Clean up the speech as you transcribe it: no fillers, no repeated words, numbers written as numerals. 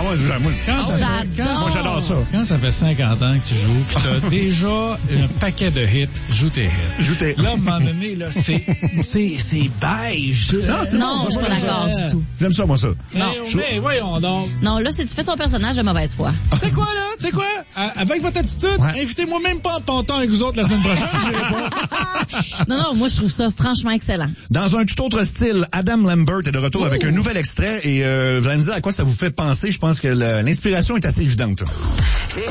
Moi, j'adore ça. Quand ça fait 50 ans que tu joues, pis t'as déjà un paquet de hits, joue tes hits. Là, à un moment donné, là, c'est beige. Non, je suis pas d'accord du tout. J'aime ça, moi, ça. Mais voyons donc. Non, là, si tu fais ton personnage de mauvaise foi. Tu sais quoi, là? Tu sais quoi? Avec votre attitude, invitez-moi même pas en ponton avec vous autres la semaine prochaine. Non, moi, je trouve ça franchement excellent. Dans un tout autre style, Adam Lambert est de retour avec un nouvel extrait et vous allez me dire à quoi ça vous fait penser. Je pense que l'inspiration est assez évidente.